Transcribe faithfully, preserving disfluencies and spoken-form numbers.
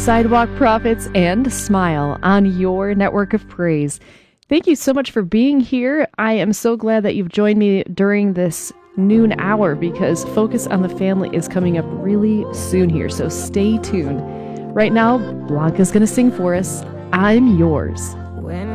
Sidewalk Prophets and Smile on your network of praise. Thank you so much for being here. I am so glad that you've joined me during this noon hour because Focus on the Family is coming up really soon here, so stay tuned. Right now, Blanca's going to sing for us, I'm Yours. When